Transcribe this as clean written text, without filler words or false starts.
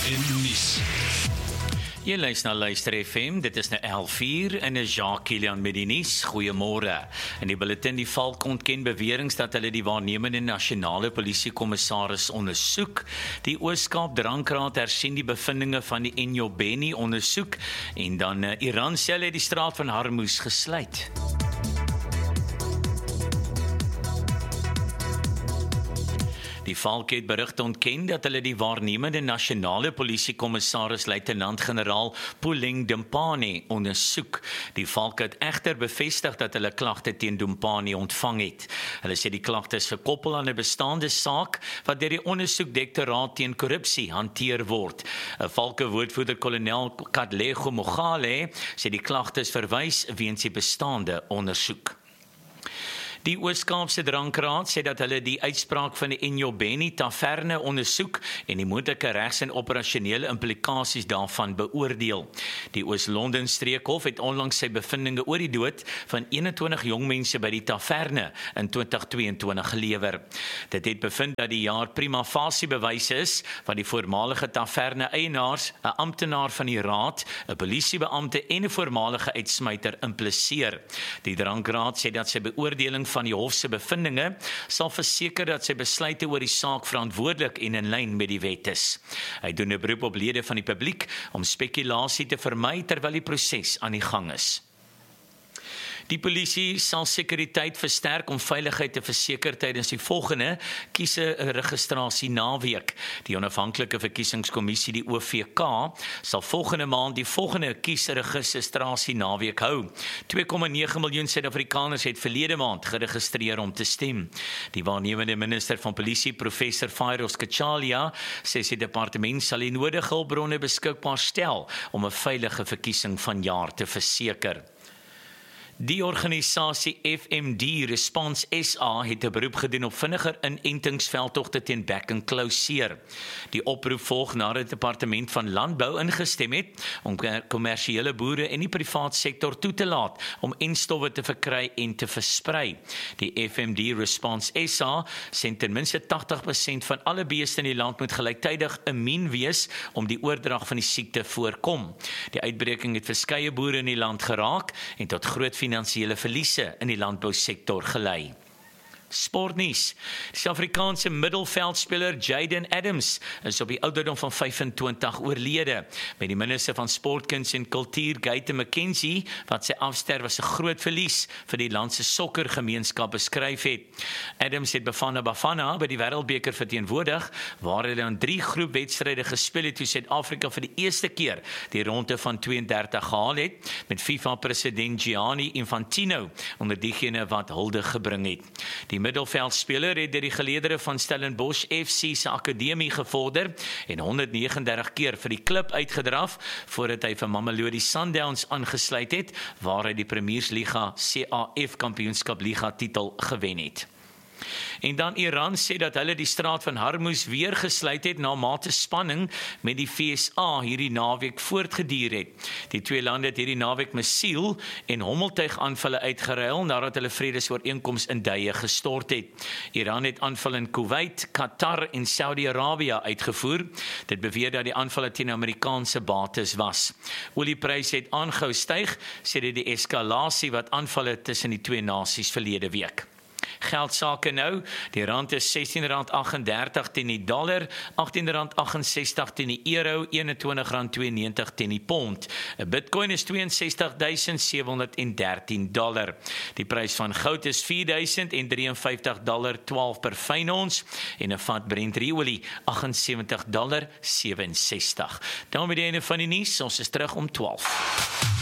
nuus. Jy luister FM, dit is nou 11:00 en is Jacques Kilian met die nuus. Goeiemôre. In die bulletin die Valk ontken beweringe dat hulle die waarnemende nasionale polisiekommissaris ondersoek. Die Oos-Kaap Drankraad hersien die bevindinge van die Enyobeni ondersoek en dan Iran sê hulle het die straat van Hormuz gesluit. Die Valk het berigte ontken dat hulle die waarnemende nasionale polisiekommissaris luitenant-generaal Puleng Dimpane ondersoek. Die Valk het egter bevestig dat hulle klagte teen Dimpane ontvang het. Hulle sê die klagte is gekoppel aan 'n bestaande saak wat deur die ondersoekdirektoraat teen korrupsie hanteer word. 'n Valke woordvoerder kolonel Katlego Mogale sê die klagte is verwys weens die bestaande ondersoek. Die Oos-Kaapse Drankraad sê dat hulle die uitspraak van die Enyobeni Taverne ondersoek en die moontlike regs- en operasionele implikasies daarvan beoordeel. Die Oos-London streekhof het onlangs sy bevindinge oor die dood van 21 jong mense by die Taverne in 2022 gelewer. Dit het bevind dat die jaar prima facie bewys is wat die voormalige Taverne eienaars, 'n amptenaar van die raad, 'n polisiebeampte en 'n voormalige uitsmyter impliseer. Die Drankraad sê dat sy beoordeling van die hof se bevindinge sal verseker dat sy besluite oor die saak verantwoordelik en in lyn met die wet is. Hy doen 'n beroep op lede van die publiek om spekulasie te vermy terwyl die proses aan die gang is. Die polisie sal sekuriteit versterk om veiligheid te verseker tydens die volgende kiesregistrasie naweek. Die onafhanklike verkiesingskommissie, die OVK, sal volgende maand die volgende kiesregistrasie naweek hou. 2,9 miljoen Suid-Afrikaners het verlede maand geregistreer om te stem. Die waarnemende minister van polisie, professor Fairos Kachalia, sê sy departement sal die nodige hulpbronne beskikbaar stel om 'n veilige verkiesing vanjaar te verseker. Die organisasie FMD Response SA het 'n beroep gedoen op vinniger inentingsveldtogte teen bek-en-klou-seer. Die oproep volg nadat die departement van landbou ingestem het om kommersiële boere en die privaat sektor toe te laat om enstowwe te verkry en te versprei. Die FMD Response SA sê ten minste 80% van alle beeste in die land moet gelyktydig immuun wees om die oordrag van die siekte voorkom. Die uitbreking het verskeie boere in die land geraak en tot groot finansiële verliese in die landbousektor gelei. Sportnuus. Die Suid-Afrikaanse middelveldspeler Jayden Adams is op die ouderdom van 25 oorlede. Met die minister van Sportkuns en Kultuur, Guyton McKenzie, wat sy afsterwe as 'n groot verlies vir die land se sokkergemeenskap beskryf het. Adams het Bafana Bafana by die Wêreldbeker verteenwoordig, waar hulle in 3 groepwedstryde gespeel het toe Suid-Afrika vir die eerste keer die ronde van 32 gehaal het, met FIFA-president Gianni Infantino onder diegene wat hulde gebring het. Die middelveldspeler het deur die geleedere van Stellenbosch FC se akademie gevorder en 139 keer vir die klub uitgedraf voordat hy vir Mamelodi Sundowns aangesluit het, waar hy die Premiersliga CAF Kampioenskap Liga titel gewen het. En dan Iran sê dat hulle die straat van Hormuz weer gesluit het na mate spanning met die VSA hierdie naweek voortgeduur het. Die twee lande het hierdie naweek missiel en hommeltuigaanvalle uitgeruil nadat hulle vredesooreenkoms in duie gestort het. Iran het aanvalle in Kuwait, Qatar en Saudi-Arabië uitgevoer. Dit beweer dat die aanvalle teen Amerikaanse bates was. Oliepryse het aangehou styg, sê dit die eskalasie wat aanvalle tussen die twee nasies verlede week. Geldsake nou, die rand is R16.38 teen die dollar, R18.68 teen die euro, R21.92 teen die pond. 'n Bitcoin is $62.713. Die prys van goud is $4.053.12 per fyn ons en 'n vat Brent olie $78.67. Dan by die einde van die nuus, ons is terug om 12.